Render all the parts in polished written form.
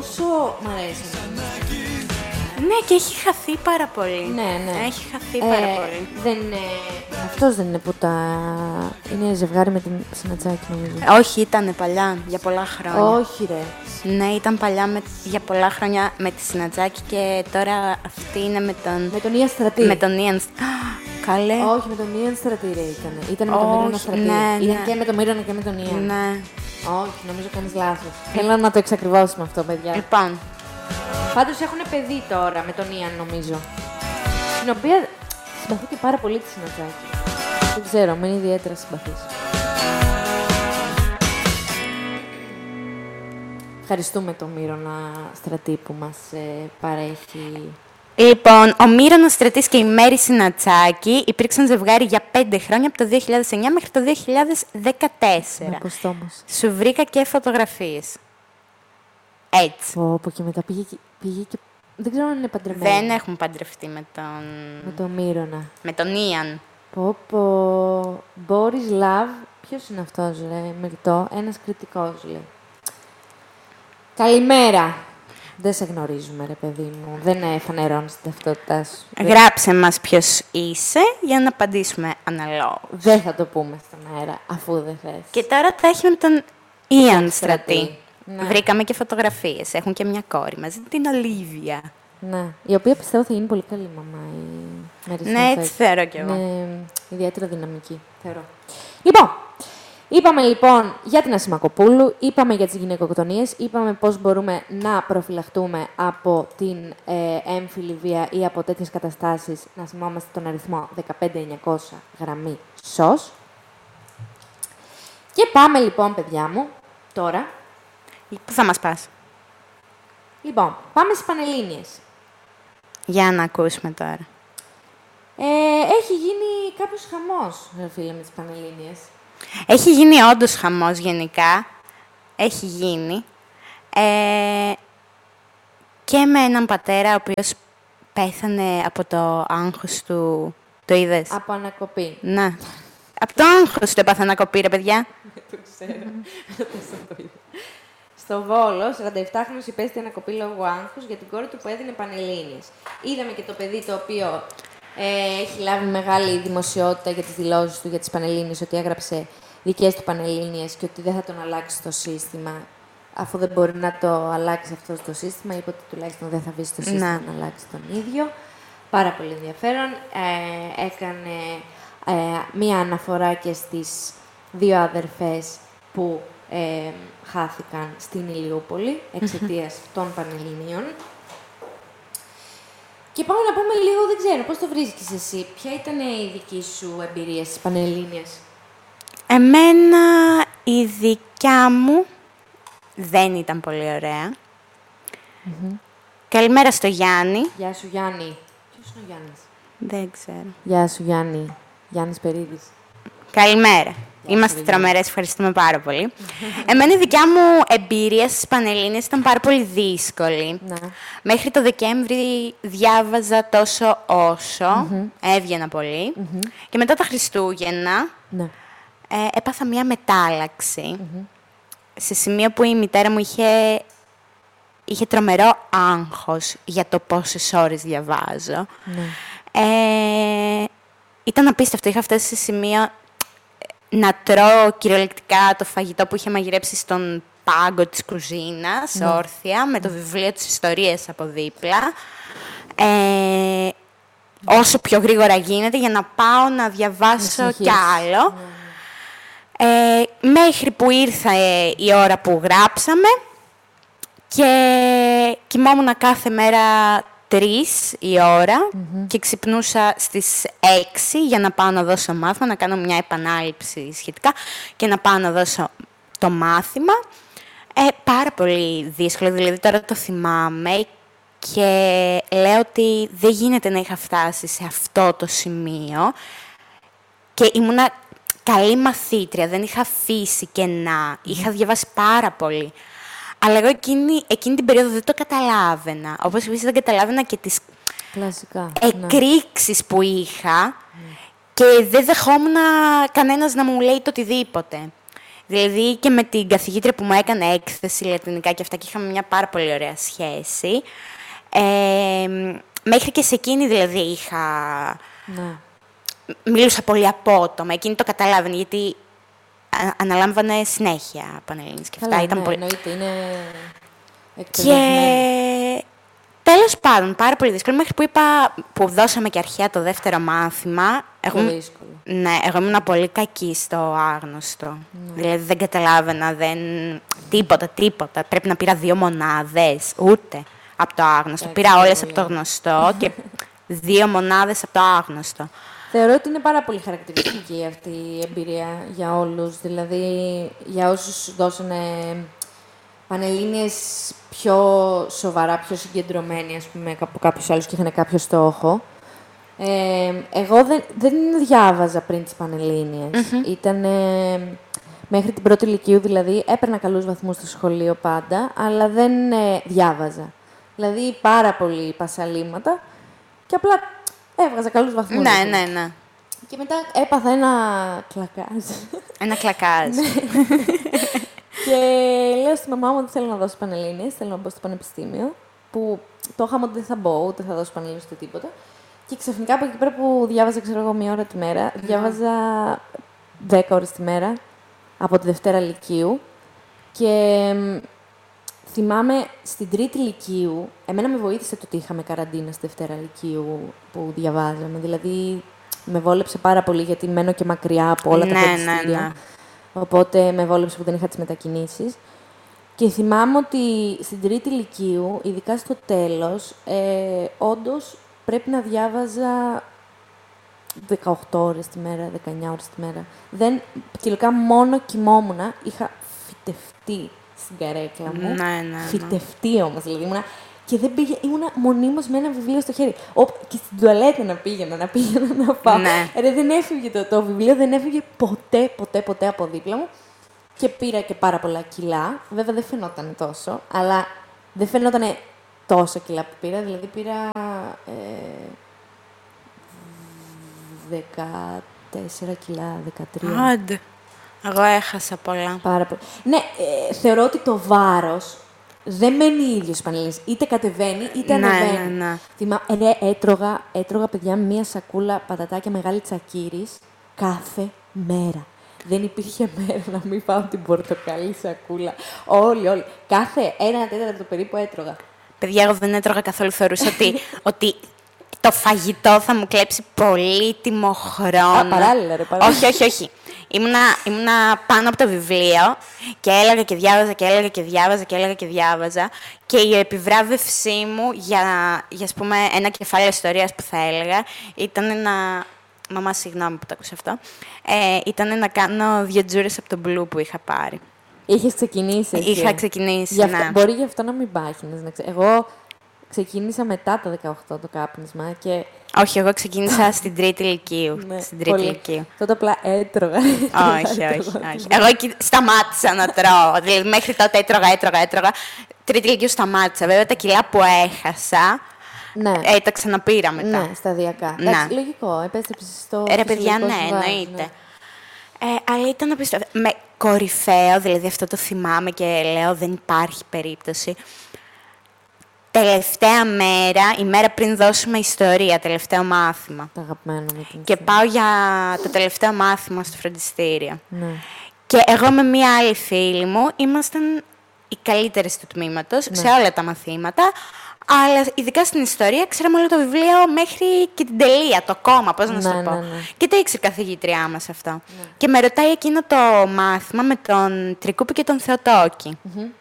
πόσο μ' αρέσει. Ναι, και έχει χαθεί πάρα πολύ. Ναι. Έχει χαθεί πάρα πολύ. Δεν είναι... Αυτός δεν είναι που είναι ζευγάρι με την Συνατσάκη, νομίζω. Όχι, ήταν παλιά, για πολλά χρόνια. Όχι, ρε. Ναι, ήταν παλιά για πολλά χρόνια με τη Συνατζάκη και τώρα αυτή είναι με τον... Με τον Ιαν Στρατή. Με τον Ιαν... Καλέ. Όχι, με τον Ιαν Στρατή, ρε, ήταν. Ήταν με τον Μύρονα Στρατή. Ναι. Ήταν και με τον Μύρονα και με τον Ιαν. Ναι. Όχι, νομίζω κάνεις λάθος. Θέλω να το εξακριβώσουμε αυτό, παιδιά. Λοιπόν. Πάντως έχουν παιδί τώρα με τον Ιαν, νομίζω. Την οποία συμπαθώ και πάρα πολύ τη Συνατσάκη. Δεν ξέρω, με είναι ιδιαίτερα συμπαθής. Ευχαριστούμε τον Μύρονα Στρατή που μας παρέχει. Λοιπόν, ο Μύρονας Στρατής και η Μέρη Συνατσάκη υπήρξαν ζευγάρι για 5 χρόνια, από το 2009 μέχρι το 2014. Πώς όμως. Σου βρήκα και φωτογραφίες. Έτσι. Πω, και μετά πήγε και... Δεν ξέρω αν είναι παντρεμένοι. Δεν έχουν παντρευτεί με τον... Με τον Μύρονα. Με τον Ιαν. Πω. Boris Love. Ποιος είναι αυτός, ρε, Μελτό. Ένας κριτικός, λέει. Καλημέρα. Δεν σε γνωρίζουμε, ρε παιδί μου. Δεν φανερώνεις την ταυτότητά σου. Γράψε μας ποιος είσαι για να απαντήσουμε αναλόγως. Δεν θα το πούμε στον αέρα, αφού δεν θες. Και τώρα θα έχει με τον Ιαν Στρατή. Στρατή. Ναι. Βρήκαμε και φωτογραφίες. Έχουν και μια κόρη μαζί, την Ολίβια. Ναι, η οποία πιστεύω θα γίνει πολύ καλή μαμά, η Μέρη Ναι, Συνατσάκη. έτσι θεωρώ κι εγώ. Είναι ιδιαίτερα δυναμική, θεωρώ. Λοιπόν, είπαμε λοιπόν για την Ασημακοπούλου, είπαμε για τις γυναικοκτονίες, είπαμε πώς μπορούμε να προφυλαχτούμε από την έμφυλη βία ή από τέτοιες καταστάσεις, να θυμόμαστε τον αριθμό 15900 γραμμή ΣΟΣ. Και πάμε λοιπόν, παιδιά μου, τώρα. Πού θα μας πας? Λοιπόν, πάμε στις Πανελλήνιες. Για να ακούσουμε τώρα. Έχει γίνει κάποιος χαμός, ρε φίλε, με τις Πανελλήνιες. Έχει γίνει όντως χαμός γενικά. Έχει γίνει. Και με έναν πατέρα ο οποίος πέθανε από το άγχος του. Το είδες? Από ανακοπή. Ναι. Από το άγχος του έπαθε ανακοπή, ρε παιδιά. Το ξέρω. Στο Βόλο, 47χρονος υπέστη ανακοπή λόγω άγχους για την κόρη του που έδινε Πανελλήνιες. Είδαμε και το παιδί το οποίο έχει λάβει μεγάλη δημοσιότητα για τις δηλώσεις του για τις Πανελλήνιες, ότι έγραψε δικές του Πανελλήνιες και ότι δεν θα τον αλλάξει το σύστημα. Αφού δεν μπορεί να το αλλάξει αυτό το σύστημα, είπε ότι τουλάχιστον δεν θα βρει στο σύστημα να αλλάξει τον ίδιο. Πάρα πολύ ενδιαφέρον. Έκανε μία αναφορά και στις δύο αδερφές που χάθηκαν στην Ηλιούπολη εξαιτίας των Πανελληνίων. Και πάμε να πούμε λίγο, δεν ξέρω, πώς το βρίσκεις εσύ. Ποια ήταν η δική σου εμπειρία στις Πανελλήνιες? Εμένα η δικιά μου δεν ήταν πολύ ωραία. Καλημέρα στο Γιάννη. Γεια σου, Γιάννη. Ποιος είναι ο Γιάννης? Δεν ξέρω. Γεια σου, Γιάννη. Γιάννης Περίδης. Καλημέρα. Είμαστε τρομερές, ευχαριστούμε πάρα πολύ. Εμένα η δικιά μου εμπειρία στις Πανελλήνιες ήταν πάρα πολύ δύσκολη. Ναι. Μέχρι το Δεκέμβρη διάβαζα τόσο όσο, έβγαινα πολύ. Και μετά τα Χριστούγεννα έπαθα μία μετάλλαξη. Σε σημείο που η μητέρα μου είχε τρομερό άγχος για το πόσες ώρες διαβάζω. Ήταν απίστευτο. Είχα φτάσει σε σημείο να τρώω κυριολεκτικά το φαγητό που είχε μαγειρέψει στον πάγκο της κουζίνας, όρθια, με το βιβλίο της ιστορίας από δίπλα. Όσο πιο γρήγορα γίνεται, για να πάω να διαβάσω κι άλλο. Μέχρι που ήρθε η ώρα που γράψαμε και κοιμόμουν κάθε μέρα 3 η ώρα και ξυπνούσα στις 6 για να πάω να δώσω μάθημα, να κάνω μια επανάληψη σχετικά και να πάω να δώσω το μάθημα. Πάρα πολύ δύσκολο, δηλαδή τώρα το θυμάμαι και λέω ότι δεν γίνεται να είχα φτάσει σε αυτό το σημείο και ήμουνα καλή μαθήτρια, δεν είχα αφήσει κενά, είχα διαβάσει πάρα πολύ. Αλλά εγώ εκείνη την περίοδο δεν το καταλάβαινα. Όπως επίσης δεν καταλάβαινα και τις εκρήξεις που είχα και δεν δεχόμουν κανένας να μου λέει το οτιδήποτε. Δηλαδή και με την καθηγήτρια που μου έκανε έκθεση λατινικά και αυτά και είχαμε μια πάρα πολύ ωραία σχέση. Μέχρι και σε εκείνη δηλαδή Ναι. Μιλούσα πολύ απότομα. Εκείνη το καταλάβαινε γιατί αναλάμβανε συνέχεια Πανελλήνιες και αυτά. Καλά, Ήταν ναι, πολύ... εννοείται, είναι εκπαιδευμένη. Και τέλος πάντων, πάρα πολύ δύσκολο. Μέχρι που δώσαμε και αρχαία το δεύτερο μάθημα. Πιο δύσκολο. Ναι, εγώ ήμουν πολύ κακή στο άγνωστο. Ναι. Δηλαδή δεν καταλάβαινα, τίποτα. Πρέπει να πήρα 2 μονάδες, ούτε από το άγνωστο. Πήρα όλες από το γνωστό και 2 μονάδες από το άγνωστο. Θεωρώ ότι είναι πάρα πολύ χαρακτηριστική αυτή η εμπειρία για όλους. Δηλαδή, για όσους δώσανε Πανελλήνιες πιο σοβαρά, πιο συγκεντρωμένοι, ας πούμε, από κάποιους άλλους και είχαν κάποιο στόχο. Εγώ δεν διάβαζα πριν τις Πανελλήνιες. Ήταν μέχρι την πρώτη λυκείου, δηλαδή, έπαιρνα καλούς βαθμούς στο σχολείο πάντα, αλλά δεν διάβαζα. Δηλαδή, πάρα πολύ πασαλήματα και απλά έβγαζα καλούς βαθμούς. Ναι. Και μετά έπαθα ένα κλακάζ. Ένα κλακάζ. Και λέω στη μαμά μου ότι θέλω να δώσω Πανελλήνιες, θέλω να μπω στο πανεπιστήμιο, που το είχαμε ότι δεν θα μπω, ούτε θα δώσω Πανελλήνιες ούτε τίποτα. Και ξαφνικά από εκεί πέρα που διάβαζα, ξέρω εγώ, 1 ώρα τη μέρα, διάβαζα 10 ώρες τη μέρα από τη Δευτέρα Λυκείου. Και θυμάμαι στην Τρίτη Λυκείου, εμένα με βοήθησε το ότι είχαμε καραντίνα στη Δευτέρα Λυκείου που διαβάζαμε. Δηλαδή με βόλεψε πάρα πολύ γιατί μένω και μακριά από όλα τα φροντιστήρια. Ναι. Οπότε με βόλεψε που δεν είχα τις μετακινήσεις. Και θυμάμαι ότι στην Τρίτη Λυκείου, ειδικά στο τέλος, όντως πρέπει να διάβαζα 18 ώρες τη μέρα, 19 ώρες τη μέρα. Κυριολεκτικά μόνο κοιμόμουνα, είχα φυτευτεί στην καρέκλα μου. Ναι. Φυτευτεί όμως, δηλαδή και δεν ήμουνα μονίμως με ένα βιβλίο στο χέρι. Και στην τουαλέτα να πήγαινα να πάω. Ναι. Δεν έφυγε το βιβλίο, δεν έφυγε ποτέ από δίπλα μου. Και πήρα και πάρα πολλά κιλά. Βέβαια δεν φαινόταν τόσο, αλλά δεν φαινόταν τόσο κιλά που πήρα. Δηλαδή πήρα 14 κιλά, 13. Άντε. Εγώ έχασα πολλά. Πάρα πολύ. Ναι, θεωρώ ότι το βάρος δεν μένει ίδιο στις Πανελλήνιες. Είτε κατεβαίνει, είτε ανεβαίνει. Ναι. Έτρωγα, παιδιά, 1 σακούλα πατατάκια μεγάλη τσακίρης κάθε μέρα. Δεν υπήρχε μέρα να μην φάω την πορτοκαλί σακούλα. Όλοι. Κάθε 1/4 περίπου έτρωγα. Παιδιά, εγώ δεν έτρωγα καθόλου. Θεωρούσα ότι το φαγητό θα μου κλέψει πολύτιμο χρόνο. Παράλληλα. Όχι. Ήμουνα πάνω από το βιβλίο και έλεγα και διάβαζα και η επιβράβευσή μου για ας πούμε, ένα κεφάλαιο ιστορίας που θα έλεγα ήταν να... Μαμά, συγγνώμη που το άκουσα αυτό. Ήταν να κάνω 2 τζούρες από τον Blue που είχα πάρει. Είχες ξεκινήσει. Είχα ξεκινήσει, ναι. Μπορεί γι' αυτό να μην πάχυνες. Εγώ ξεκίνησα μετά τα 18 το κάπνισμα και... Όχι, εγώ ξεκίνησα στην Τρίτη Λυκείου. Ναι, στην Τρίτη Λυκείου. Τότε απλά έτρωγα. Όχι. Εγώ εκεί σταμάτησα να τρώω. Δηλαδή, μέχρι τότε έτρωγα. Τρίτη Λυκείου σταμάτησα. Βέβαια, τα κιλά που έχασα, τα ξαναπήρα μετά. Ναι, σταδιακά. Ναι. Εντάξει, λογικό. Επέστρεψες στο... Ρε παιδιά, ναι, εννοείται. Αλλά ήταν απίστευτο. Με κορυφαίο, δηλαδή αυτό το θυμάμαι και λέω δεν υπάρχει περίπτωση. Τελευταία μέρα, η μέρα πριν δώσουμε ιστορία, τελευταίο μάθημα. Το αγαπημένο μου. Και πάω για το τελευταίο μάθημα στο φροντιστήριο. Ναι. Και εγώ με μία άλλη φίλη μου ήμασταν οι καλύτερες του τμήματος σε όλα τα μαθήματα. Αλλά ειδικά στην ιστορία ξέραμε όλο το βιβλίο μέχρι και την τελεία, το κόμμα, πώς να σου το πω. Ναι. Και το ήξερε η καθηγήτριά μας αυτό. Ναι. Και με ρωτάει εκείνο το μάθημα με τον Τρικούπη και τον Θεοτόκη.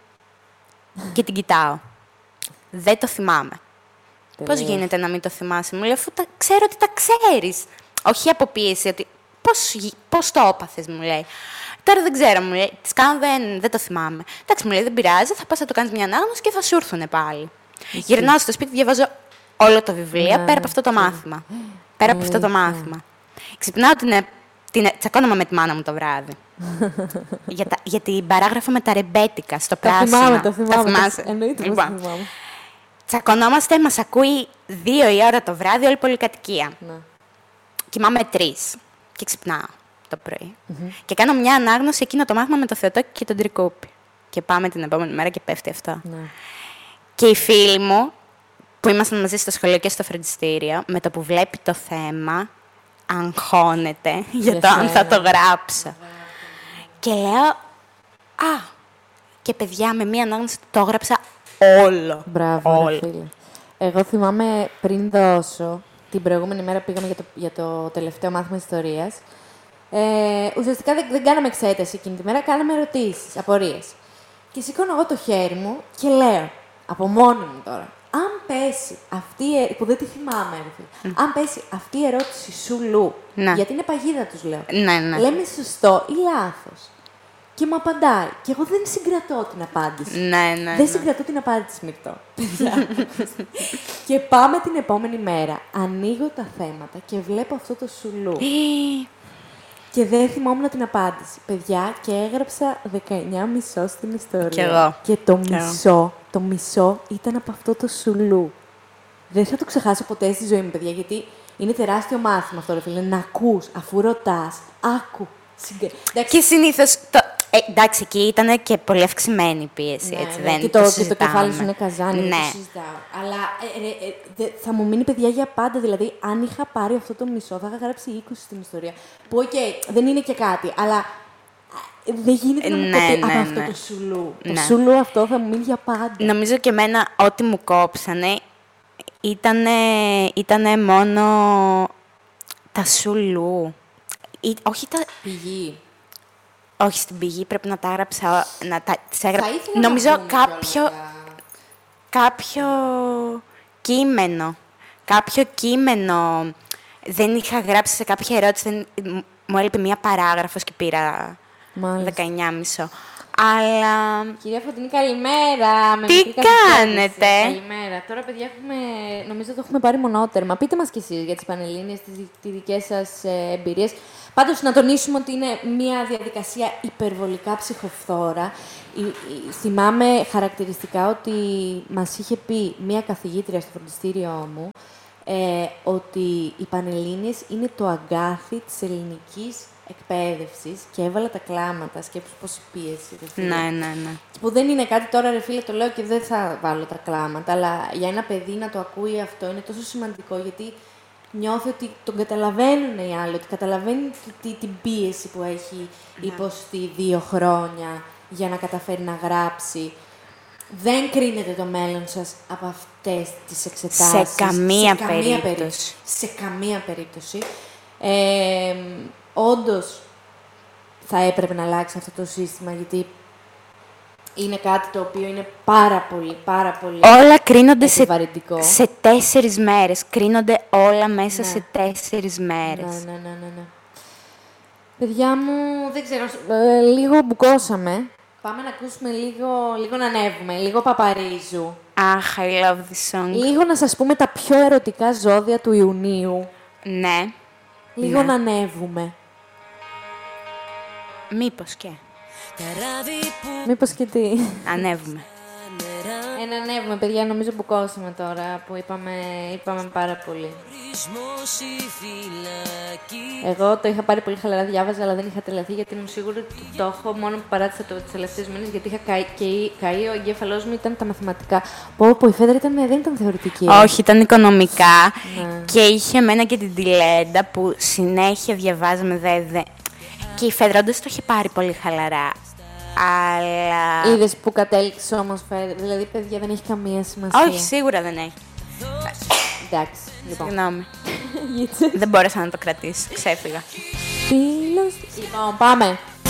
Και την κοιτάω. Δεν το θυμάμαι. Πώς γίνεται να μην το θυμάσαι, μου λέει, αφού ξέρω ότι τα ξέρεις. Όχι από πίεση, ότι πώς το έπαθες, μου λέει. Τώρα δεν ξέρω, μου λέει, τις κάνω, δεν το θυμάμαι. Εντάξει, μου λέει, δεν πειράζει, θα πας να το κάνεις μια ανάγνωση και θα σου έρθουνε πάλι. Γυρνάω στο σπίτι, διαβάζω όλο το βιβλίο πέρα από αυτό το μάθημα. Πέρα από αυτό το μάθημα. Ξυπνάω τσακώνομαι με τη μάνα μου το βράδυ. για την παράγραφο με τα ρεμπέτικα στο πράσινο. Το θυμάμαι. Εννοείται πως το θυμάμαι. Τσακωνόμαστε, μας ακούει 2 η ώρα το βράδυ όλη η πολυκατοικία. Κοιμάμαι 3 και ξυπνάω. το πρωί. Και κάνω μια ανάγνωση εκείνο το μάθημα με το Θεοτόκι και τον Τρικούπη. Και πάμε την επόμενη μέρα και πέφτει αυτό. Ναι. Και η φίλη μου, που ήμασταν μαζί στο σχολείο και στο φροντιστήριο, με το που βλέπει το θέμα, αγχώνεται για το αν θα το γράψω. Και λέω, και παιδιά, με μία ανάγνωση το έγραψα όλο. Μπράβο, ρε φίλε. Εγώ θυμάμαι πριν δώσω, την προηγούμενη μέρα πήγαμε για το τελευταίο μάθημα ιστορίας. Ουσιαστικά δεν κάναμε εξέταση εκείνη τη μέρα, κάναμε ερωτήσεις, απορίες. Και σηκώνω εγώ το χέρι μου και λέω, από μόνη μου τώρα, αν πέσει αυτή, που δεν τη θυμάμαι, αν πέσει αυτή η ερώτηση σου Λου, γιατί είναι παγίδα τους λέω, λέμε σωστό ή λάθος. Και μου απαντάει. Και εγώ δεν συγκρατώ την απάντηση. Δεν συγκρατώ την απάντηση, Μυρτώ. Και πάμε την επόμενη μέρα. Ανοίγω τα θέματα και βλέπω αυτό το σουλού. Και δεν θυμόμουν την απάντηση. Παιδιά, και έγραψα 19,5 στην ιστορία. Κι εγώ. Και το μισό ήταν από αυτό το σουλού. Δεν θα το ξεχάσω ποτέ στη ζωή μου, παιδιά, γιατί είναι τεράστιο μάθημα αυτό, ρε φίλε. Να ακούς, αφού ρωτάς, άκου. Και συνήθως. Εντάξει, εκεί ήταν και πολύ αυξημένη η πίεση. Έτσι, δεν και το κεφάλι σου είναι καζάνι, δεν το συζητάω. Αλλά θα μου μείνει, παιδιά, για πάντα. Δηλαδή, αν είχα πάρει αυτό το μισό, θα είχα γράψει 20 στην ιστορία. Που, δεν είναι και κάτι, αλλά δεν γίνεται να μου κοπεί από αυτό το σουλού. Το σουλού αυτό θα μου μείνει για πάντα. Νομίζω και εμένα ό,τι μου κόψανε ήτανε μόνο τα σουλού. Όχι τα... Πηγή. Όχι, στην πηγή πρέπει να τα έγραψα. Νομίζω κάποιο κείμενο. Κάποιο κείμενο δεν είχα γράψει σε κάποια ερώτηση. Μου έλειπε μία παράγραφος και πήρα 19,5. Αλλά... Κυρία Φωτεινή, καλημέρα. Τι κάνετε? Καλημέρα. Τώρα, παιδιά, νομίζω το έχουμε πάρει μονότερμα. Πείτε μας κι εσείς για τις Πανελλήνιες, τις δικές σας εμπειρίες. Πάντως, να τονίσουμε ότι είναι μια διαδικασία υπερβολικά ψυχοφθόρα. Θυμάμαι χαρακτηριστικά ότι μας είχε πει μια καθηγήτρια στο φροντιστήριό μου ότι οι Πανελλήνιες είναι το αγκάθι της ελληνικής εκπαίδευσης και έβαλα τα κλάματα, σκέψου πόση πίεση. Ναι. Που δεν είναι κάτι τώρα, ρε φίλε, το λέω και δεν θα βάλω τα κλάματα, αλλά για ένα παιδί να το ακούει αυτό είναι τόσο σημαντικό, γιατί νιώθει ότι τον καταλαβαίνουν οι άλλοι, ότι καταλαβαίνουν την πίεση που έχει υποστεί 2 χρόνια για να καταφέρει να γράψει. Δεν κρίνεται το μέλλον σας από αυτές τις εξετάσεις. Σε καμία περίπτωση. Σε καμία περίπτωση. Όντως, θα έπρεπε να αλλάξει αυτό το σύστημα, γιατί είναι κάτι το οποίο είναι πάρα πολύ όλα κρίνονται σε 4 μέρες. Κρίνονται όλα μέσα σε 4 μέρες. Ναι. Παιδιά μου, δεν ξέρω, λίγο μπουκώσαμε. Πάμε να ακούσουμε λίγο να ανέβουμε, λίγο Παπαρίζου. Αχ, I love this song. Λίγο να σας πούμε τα πιο ερωτικά ζώδια του Ιουνίου. Ναι. Λίγο να ανέβουμε. Μήπως και τι. Ανέβουμε. Να ανέβουμε, παιδιά, νομίζω μπουκώσαμε τώρα που είπαμε πάρα πολύ. Εγώ το είχα πάρει πολύ χαλαρά, διάβαζα, αλλά δεν είχα τρελαθεί, γιατί ήμουν σίγουρη ότι το έχω μόνο που παράτησα τις τελευταίες μήνες, γιατί είχα καεί, ο εγκέφαλός μου ήταν τα μαθηματικά. Πω, η Φέδρα δεν ήταν θεωρητική. Όχι, ήταν οικονομικά. Και είχε εμένα και την Τιλέντα που συνέχεια διαβάζαμε Και η Φέδρα όντως το είχε πάρει πολύ χαλαρά. Αλλά... Είδες που κατέληξε όμως, Φέδρα? Δηλαδή, παιδιά, δεν έχει καμία σημασία. Όχι, σίγουρα δεν έχει. Εντάξει, λοιπόν. Συγγνώμη. Δεν μπόρεσα να το κρατήσω. Ξέφυγα. Λοιπόν, πάμε.